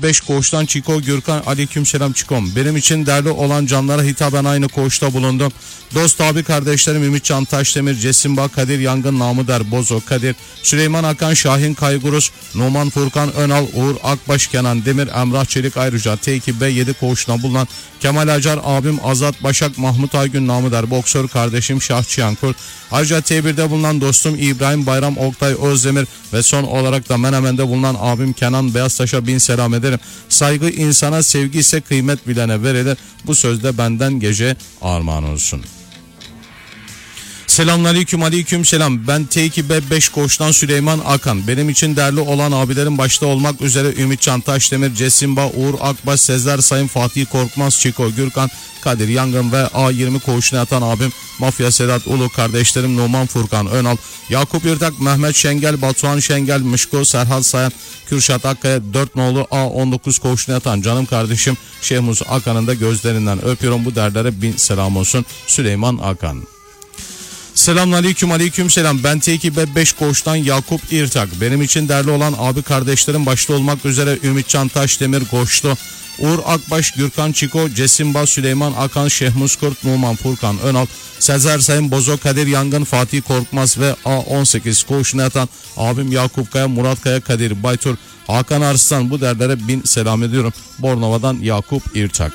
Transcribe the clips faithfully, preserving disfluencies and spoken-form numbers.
beş koğuştan Çiko Gürkan. Aleykümselam Çikom. Benim için değerli olan canlara hitaben aynı koğuşta bulundum. Dost abi kardeşlerim Ümit Can Taşdemir, Cesimba, Kadir Yangın, Namıder, Bozo, Kadir, Süleyman Akan, Şahin Kayguruz, Numan Furkan Önal, Uğur Akbaş, Kenan Demir, Emrah Çelik, ayrıca T iki B yedi koğuşuna bulunan Kemal Acar abim, Azat Başak, Mahmut Aygün, Namıder, boksör kardeşim Şah Çiyankurt, ayrıca T bir'de bulunan dostum İbrahim Bayram, Oktay Özdemir ve son olarak da Menemen'de bulunan abim Kenan Beyaztaş'a bin selam ederim. Saygı insana, sevgi ise kıymet bilene verilir. Bu sözde benden gece armağan olsun. Selamünaleyküm, aleyküm selam. Ben T iki B beş koğuştan Süleyman Akan. Benim için değerli olan abilerim başta olmak üzere Ümit Can Taşdemir, Cesimba, Uğur Akbaş, Sezer Sayın, Fatih Korkmaz, Çiko Gürkan, Kadir Yangın ve A yirmi koğuşuna yatan abim Mafya Sedat Ulu, kardeşlerim Numan Furkan Önal, Yakup İrtak, Mehmet Şengel, Batuhan Şengel, Mışko, Serhat Sayan, Kürşat Akkaya, dört nolu A on dokuz koğuşuna yatan canım kardeşim Şehmuz Akan'ın da gözlerinden öpüyorum. Bu derlere bin selam olsun. Süleyman Akan. Selamünaleyküm, aleyküm selam. Ben T iki B beş koğuştan Yakup İrtak. Benim için değerli olan abi kardeşlerim başta olmak üzere Ümit Can Taşdemir koğuşlu, Uğur Akbaş, Gürkan Çiko, Cesimba, Süleyman Akan, Şehmuz Kurt, Numan Furkan Önal, Sezer Sayın, Bozo, Kadir Yangın, Fatih Korkmaz ve A on sekiz koğuşuna yatan abim Yakup Kaya, Murat Kaya, Kadir Baytur, Hakan Arslan, bu derlere bin selam ediyorum. Bornova'dan Yakup İrtak.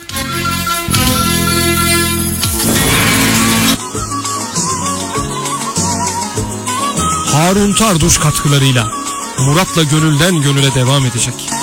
Harun Tarduş katkılarıyla Murat'la gönülden gönüle devam edecek.